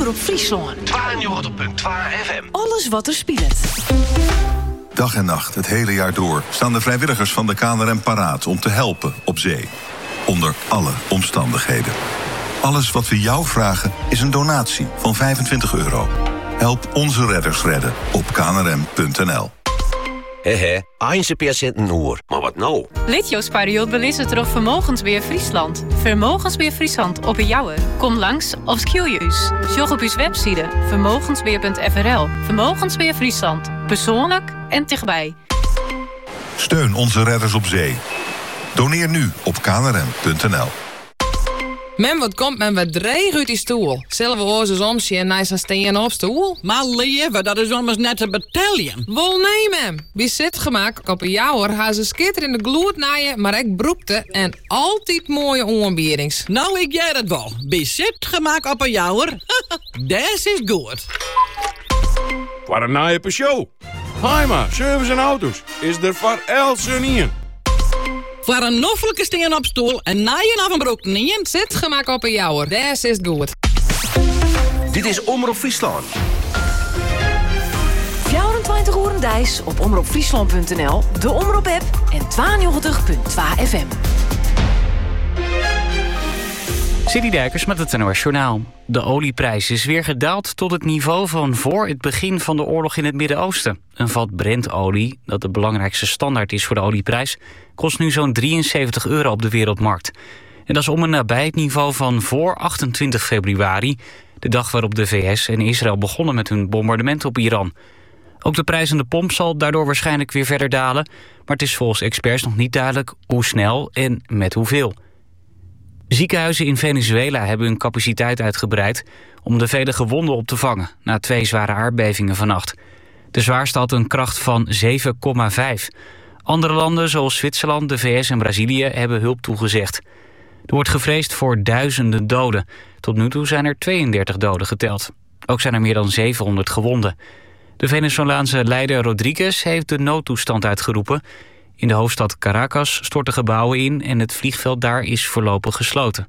Omroep Friesland. 92.2 FM. Alles wat er speelt. Dag en nacht, het hele jaar door, staan de vrijwilligers van de KNRM paraat om te helpen op zee. Onder alle omstandigheden. Alles wat we jou vragen is een donatie van €25. Help onze redders redden op knrm.nl. Einse patiënten hoor. Maar wat nou? Litjouwspariot belissen terug Vermogensbeheer Friesland. Vermogensbeheer Friesland op een jouwer. Kom langs of schil je us. Sjog op uw website vermogensbeheer.frl. Vermogensbeheer Friesland. Persoonlijk en dichtbij. Steun onze redders op zee. Doneer nu op knrm.nl. Men, wat komt men wat dreig uit die stoel? Zullen we oorza's omzien en naar zijn steen op stoel? Maar lieve, dat is ommers net te betalen. Wel nee, mem. Wie zit gemaakt op een jouwer, haar ze skitter in de gloed naaien, maar ik broekte en altijd mooie onbiedings. Nou, ik jij het wel. Bezit gemaakt op een jouwer. Des is goed. Voor een naaie show. Heima, service en auto's. Is er voor elsen in. Voor een noffelijke steen op stoel en naaien af een broek niet. Zit gemaakt op een jouwer, des is goed. Dit is Omroep Friesland. 24 uur dijs op omroepfriesland.nl, de Omroep-app en 92.2 FM. City Dijkers met het NOS Journaal. De olieprijs is weer gedaald tot het niveau van voor het begin van de oorlog in het Midden-Oosten. Een vat Brent-olie, dat de belangrijkste standaard is voor de olieprijs, kost nu zo'n €73 op de wereldmarkt. En dat is om en nabij het niveau van voor 28 februari... de dag waarop de VS en Israël begonnen met hun bombardement op Iran. Ook de prijs aan de pomp zal daardoor waarschijnlijk weer verder dalen, maar het is volgens experts nog niet duidelijk hoe snel en met hoeveel. Ziekenhuizen in Venezuela hebben hun capaciteit uitgebreid om de vele gewonden op te vangen na 2 zware aardbevingen vannacht. De zwaarste had een kracht van 7,5. Andere landen zoals Zwitserland, de VS en Brazilië hebben hulp toegezegd. Er wordt gevreesd voor duizenden doden. Tot nu toe zijn er 32 doden geteld. Ook zijn er meer dan 700 gewonden. De Venezolaanse leider Rodriguez heeft de noodtoestand uitgeroepen. In de hoofdstad Caracas storten gebouwen in en het vliegveld daar is voorlopig gesloten.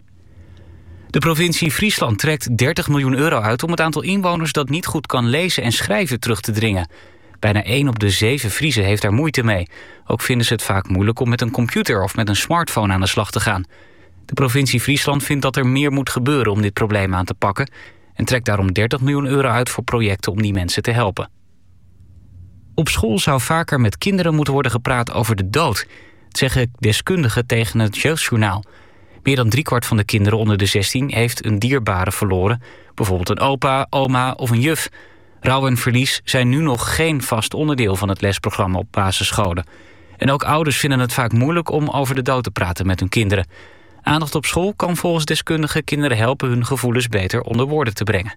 De provincie Friesland trekt €30 miljoen uit om het aantal inwoners dat niet goed kan lezen en schrijven terug te dringen. Bijna 1 op de 7 Friezen heeft daar moeite mee. Ook vinden ze het vaak moeilijk om met een computer of met een smartphone aan de slag te gaan. De provincie Friesland vindt dat er meer moet gebeuren om dit probleem aan te pakken en trekt daarom €30 miljoen uit voor projecten om die mensen te helpen. Op school zou vaker met kinderen moeten worden gepraat over de dood. Dat zeggen deskundigen tegen het Jeugdjournaal. Meer dan 3/4 van de kinderen onder de 16 heeft een dierbare verloren. Bijvoorbeeld een opa, oma of een juf. Rouw en verlies zijn nu nog geen vast onderdeel van het lesprogramma op basisscholen. En ook ouders vinden het vaak moeilijk om over de dood te praten met hun kinderen. Aandacht op school kan volgens deskundigen kinderen helpen hun gevoelens beter onder woorden te brengen.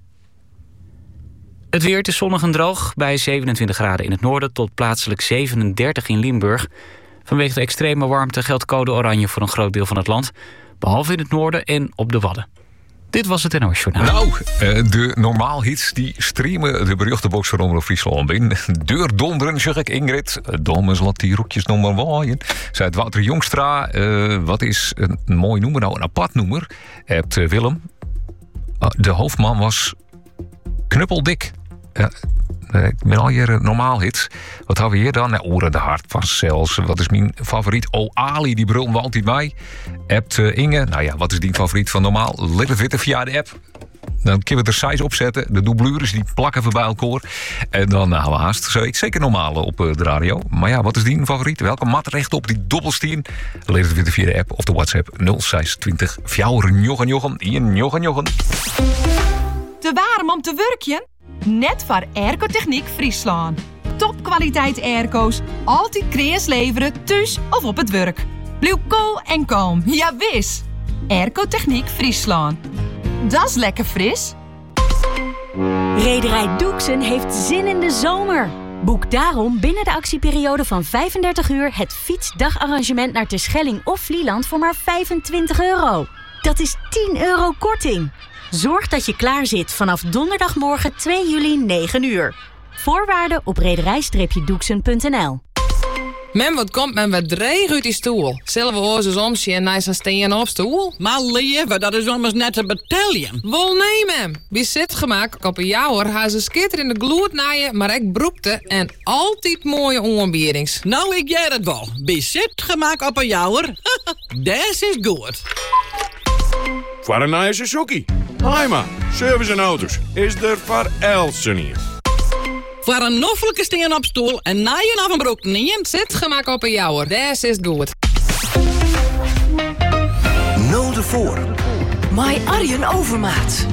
Het weer, is zonnig en droog bij 27 graden in het noorden tot plaatselijk 37 in Limburg. Vanwege de extreme warmte geldt code oranje voor een groot deel van het land, behalve in het noorden en op de Wadden. Dit was het NOS Journaal. Nou, de normaalhits die streamen de beruchte van Omroep Friesland in. Deur donderen, zeg ik, Ingrid. Dames, laat die roekjes nog maar waaien. Zei het Wouter Jongstra, wat is een mooi noemer nou? Een apart noemer. Hebt Willem. De hoofdman was knuppeldik. Ik ben al hier normaal hits. Wat hebben we hier dan? Oren de Hart van zelfs. Wat is mijn favoriet? Oh, Ali, die brullen we altijd bij. Hebt Inge. Nou ja, wat is die favoriet van normaal? Little Witte via de app. Dan kunnen we er size opzetten. De doublures die plakken even bij elkaar. En dan hebben we haast. Zeker normaal op de radio. Maar ja, wat is die favoriet? Welke mat recht op die dobbelstien? Little Witte via de app of de WhatsApp 0620 4 Jochen. Te warm om te werkjen? Net voor Airco-techniek Friesland. Topkwaliteit airco's, altijd kreas leveren, thuis of op het werk. Blijf cool en kalm, ja wis. Airco-techniek Friesland. Dat is lekker fris. Rederij Doeksen heeft zin in de zomer. Boek daarom binnen de actieperiode van 35 uur het fietsdagarrangement naar Terschelling of Vlieland voor maar €25. Dat is €10 korting. Zorg dat je klaar zit vanaf donderdagmorgen 2 juli 9 uur. Voorwaarden op rederij-doeksen.nl. Men wat komt men wat dreig uit die stoel. Zullen we oorzus omzien naar zijn steen op stoel? Maar lieve, dat is immers net te beteljen. Wel nee, mem. Wie zit gemaakt op een jouwer, haar ze skitter in de gloed naaien, maar ik broekte en altijd mooie onbierings. Nou, ik jij het wel. Bezit gemaakt op een jouwer. Des is goed. Voor een nieuwe Suzuki. Haima, service en auto's. Is er voor Elsen hier. Voor een noffelijke steen op stoel en naaien af een broek niet. Zit gemaakt op een jouwer, des is goed. Nul de voor. My Arjen Overmaat.